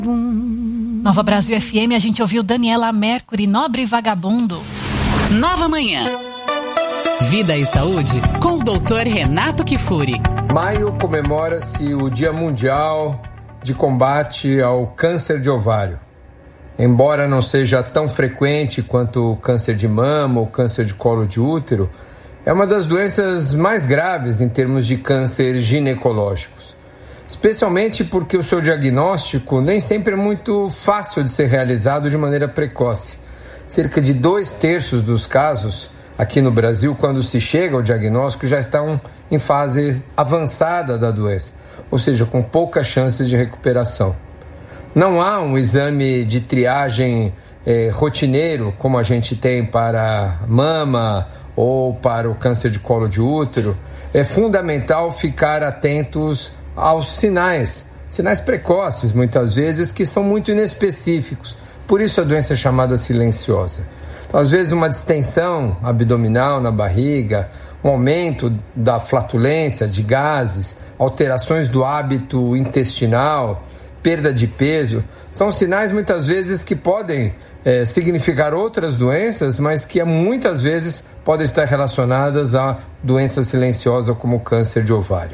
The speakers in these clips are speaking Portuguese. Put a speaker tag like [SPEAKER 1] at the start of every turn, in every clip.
[SPEAKER 1] Nova Brasil FM, a gente ouviu Daniela Mercury, Nobre Vagabundo.
[SPEAKER 2] Nova Manhã. Vida e Saúde com o Dr. Renato Kifuri.
[SPEAKER 3] Maio comemora-se o Dia Mundial de Combate ao Câncer de Ovário. Embora não seja tão frequente quanto o câncer de mama ou câncer de colo de útero, é uma das doenças mais graves em termos de câncer ginecológicos. Especialmente porque o seu diagnóstico nem sempre é muito fácil de ser realizado de maneira precoce. Cerca de 2/3 dos casos aqui no Brasil, quando se chega ao diagnóstico, já estão em fase avançada da doença, ou seja, com poucas chances de recuperação. Não há um exame de triagem rotineiro, como a gente tem para mama ou para o câncer de colo de útero. É fundamental ficar atentos aos sinais precoces, muitas vezes, que são muito inespecíficos. Por isso a doença é chamada silenciosa. Então, às vezes, uma distensão abdominal na barriga, um aumento da flatulência, de gases, alterações do hábito intestinal, perda de peso, são sinais muitas vezes que podem significar outras doenças, mas que muitas vezes podem estar relacionadas a doença silenciosa como o câncer de ovário.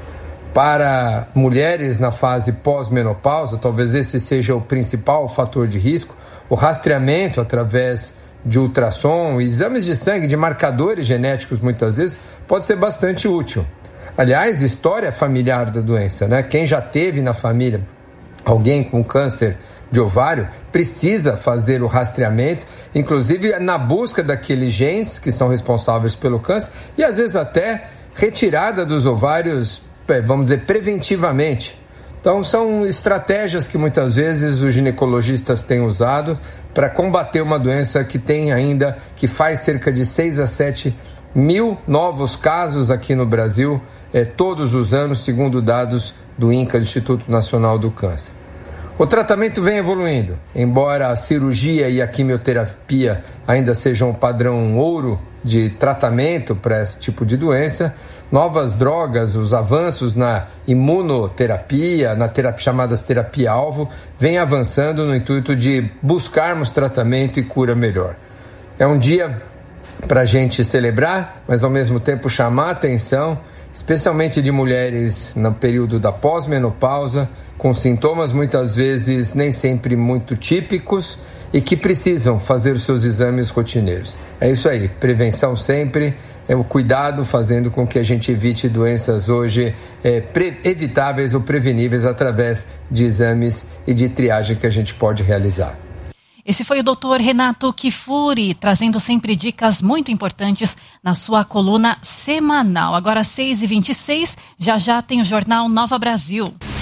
[SPEAKER 3] Para mulheres na fase pós-menopausa, talvez esse seja o principal fator de risco, o rastreamento através de ultrassom, exames de sangue, de marcadores genéticos muitas vezes, pode ser bastante útil. Aliás, história familiar da doença, né? Quem já teve na família alguém com câncer de ovário precisa fazer o rastreamento, inclusive na busca daqueles genes que são responsáveis pelo câncer e às vezes até retirada dos ovários, vamos dizer, preventivamente. Então são estratégias que muitas vezes os ginecologistas têm usado para combater uma doença que faz cerca de 6 a 7 mil novos casos aqui no Brasil, todos os anos, segundo dados do INCA, do Instituto Nacional do Câncer. O tratamento vem evoluindo, embora a cirurgia e a quimioterapia ainda sejam o padrão ouro de tratamento para esse tipo de doença. Novas drogas, os avanços na imunoterapia, chamadas terapia-alvo, vêm avançando no intuito de buscarmos tratamento e cura melhor. É um dia para a gente celebrar, mas ao mesmo tempo chamar a atenção, especialmente de mulheres no período da pós-menopausa, com sintomas muitas vezes nem sempre muito típicos e que precisam fazer os seus exames rotineiros. É isso aí, prevenção sempre, é o cuidado fazendo com que a gente evite doenças hoje evitáveis ou preveníveis através de exames e de triagem que a gente pode realizar.
[SPEAKER 1] Esse foi o Dr. Renato Kifuri, trazendo sempre dicas muito importantes na sua coluna semanal. Agora 6h26, já tem o Jornal Nova Brasil.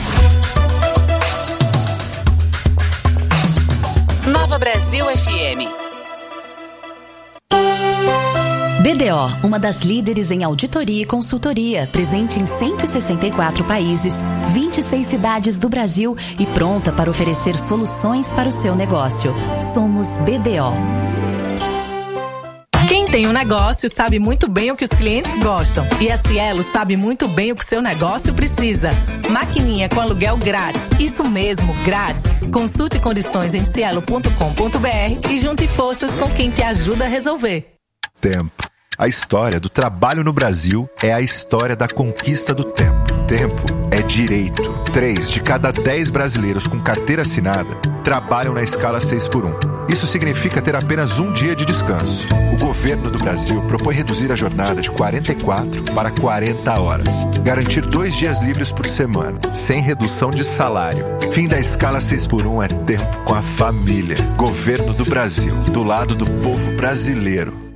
[SPEAKER 2] Nova Brasil FM.
[SPEAKER 4] BDO, uma das líderes em auditoria e consultoria, presente em 164 países, 26 cidades do Brasil e pronta para oferecer soluções para o seu negócio. Somos BDO.
[SPEAKER 5] Quem tem um negócio sabe muito bem o que os clientes gostam. E a Cielo sabe muito bem o que seu negócio precisa. Maquininha com aluguel grátis. Isso mesmo, grátis. Consulte condições em cielo.com.br e junte forças com quem te ajuda a resolver.
[SPEAKER 6] Tempo. A história do trabalho no Brasil é a história da conquista do tempo. Tempo é direito. 3 de cada 10 brasileiros com carteira assinada trabalham na escala 6x1. Isso significa ter apenas um dia de descanso. O governo do Brasil propõe reduzir a jornada de 44 para 40 horas. Garantir 2 dias livres por semana, sem redução de salário. Fim da escala 6x1 é tempo com a família. Governo do Brasil, do lado do povo brasileiro.